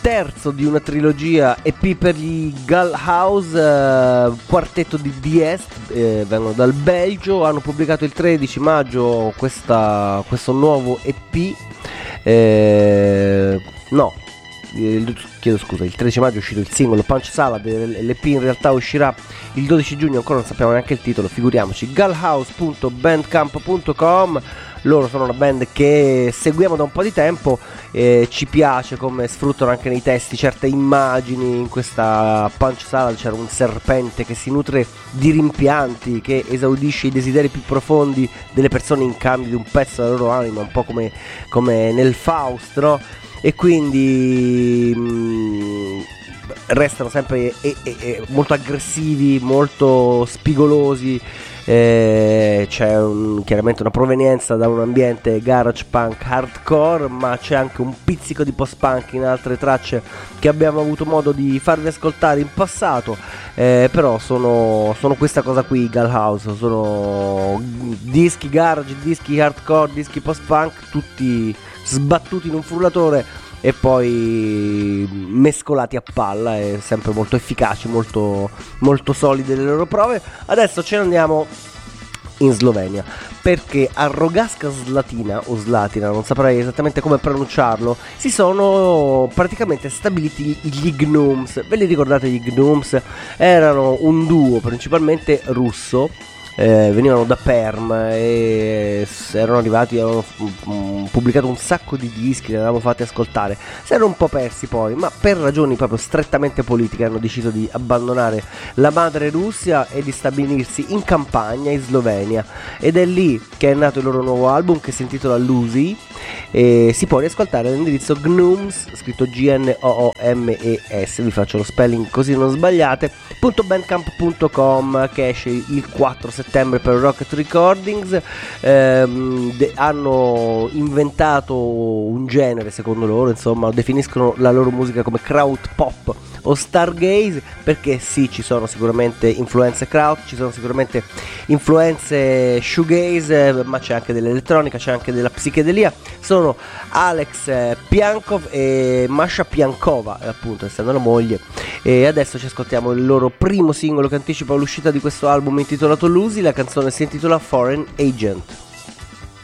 terzo di una trilogia EP per gli Gull House, quartetto di Diest, vengono dal Belgio, hanno pubblicato il 13 maggio questo nuovo EP, chiedo scusa, il 13 maggio è uscito il singolo Punch Salad, l'EP in realtà uscirà il 12 giugno, ancora non sappiamo neanche il titolo, figuriamoci. Gullhouse.bandcamp.com. Loro sono una band che seguiamo da un po' di tempo, ci piace come sfruttano anche nei testi certe immagini. In questa Punch Salad c'era un serpente che si nutre di rimpianti, che esaudisce i desideri più profondi delle persone in cambio di un pezzo della loro anima, un po' come nel Faust, no? E quindi restano sempre molto aggressivi, molto spigolosi. C'è chiaramente una provenienza da un ambiente garage punk hardcore, ma c'è anche un pizzico di post punk in altre tracce che abbiamo avuto modo di farvi ascoltare in passato, però sono questa cosa qui, Gull House, sono dischi garage, dischi hardcore, dischi post punk, tutti sbattuti in un frullatore e poi mescolati a palla, e sempre molto efficaci, molto, molto solide le loro prove. Adesso ce ne andiamo in Slovenia, perché a Rogaška Slatina o Slatina, non saprei esattamente come pronunciarlo, si sono praticamente stabiliti gli Gnums. Ve li ricordate gli Gnums? Erano un duo principalmente russo, venivano da Perm e erano arrivati, avevano pubblicato un sacco di dischi, li avevamo fatti ascoltare, si erano un po' persi poi, ma per ragioni proprio strettamente politiche hanno deciso di abbandonare la madre Russia e di stabilirsi in campagna in Slovenia, ed è lì che è nato il loro nuovo album che si intitola Lucy, e si può riascoltare all'indirizzo Gnoomes, scritto Gnoomes, vi faccio lo spelling così non sbagliate, .bandcamp.com, che esce il 4 settembre per Rocket Recordings. Hanno inventato un genere, secondo loro, insomma, definiscono la loro musica come kraut pop o stargaze, perché sì, ci sono sicuramente influenze kraut, ci sono sicuramente influenze shoegaze, ma c'è anche dell'elettronica, c'è anche della psichedelia. Sono Alex Piankov e Masha Piankova, appunto, essendo la moglie. E adesso ci ascoltiamo il loro primo singolo che anticipa l'uscita di questo album intitolato Lucy. La canzone si intitola Foreign Agent.